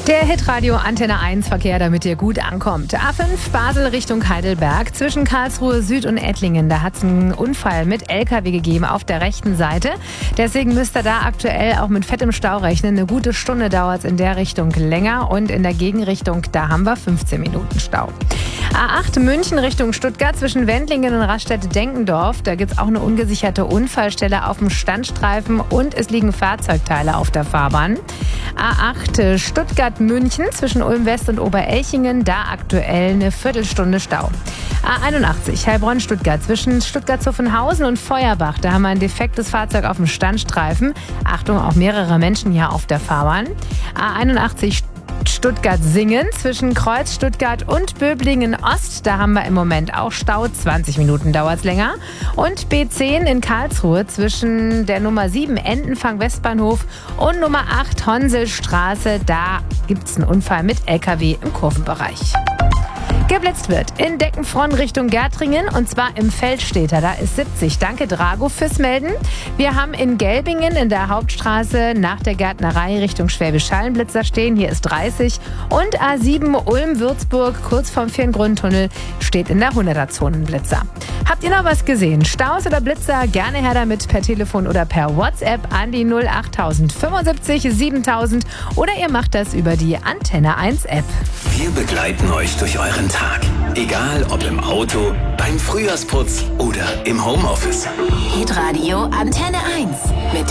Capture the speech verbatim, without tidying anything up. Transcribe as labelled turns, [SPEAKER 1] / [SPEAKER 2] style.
[SPEAKER 1] Der Hitradio Antenne eins Verkehr, damit ihr gut ankommt. A fünf Basel Richtung Heidelberg. Zwischen Karlsruhe Süd und Ettlingen, da hat es einen Unfall mit L K W gegeben auf der rechten Seite. Deswegen müsst ihr da aktuell auch mit fettem Stau rechnen. Eine gute Stunde dauert es in der Richtung länger und in der Gegenrichtung, da haben wir fünfzehn Minuten Stau. A acht München Richtung Stuttgart zwischen Wendlingen und Raststätte-Denkendorf. Da gibt es auch eine ungesicherte Unfallstelle auf dem Standstreifen und es liegen Fahrzeugteile auf der Fahrbahn. A acht Stuttgart-München zwischen Ulm-West und Oberelchingen, da aktuell eine Viertelstunde Stau. A einundachtzig Heilbronn-Stuttgart zwischen Stuttgart-Zuffenhausen und Feuerbach, da haben wir ein defektes Fahrzeug auf dem Standstreifen. Achtung, auch mehrere Menschen hier auf der Fahrbahn. A einundachtzig Stuttgart-Singen zwischen Kreuz, Stuttgart und Böblingen-Ost. Da haben wir im Moment auch Stau. zwanzig Minuten dauert es länger. Und B zehn in Karlsruhe zwischen der Nummer sieben Entenfang-Westbahnhof und Nummer acht Honselstraße. Da gibt es einen Unfall mit L K W im Kurvenbereich. Geblitzt wird in Deckenfronn Richtung Gärtringen und zwar im Feldstädter. Da ist siebzig. Danke Drago fürs Melden. Wir haben in Gelbingen in der Hauptstraße nach der Gärtnerei Richtung Schwäbisch Hall einen Blitzer stehen. Hier ist dreißig. Und A sieben Ulm-Würzburg kurz vorm Firngrundtunnel steht in der hunderter-Zonen-Blitzer. Habt ihr noch was gesehen? Staus oder Blitzer? Gerne her damit per Telefon oder per WhatsApp an die null acht fünfundsiebzig siebentausend oder ihr macht das über die Antenne eins App.
[SPEAKER 2] Wir begleiten euch durch euren Tag. Egal ob im Auto, beim Frühjahrsputz oder im Homeoffice.
[SPEAKER 3] Hitradio Antenne eins mit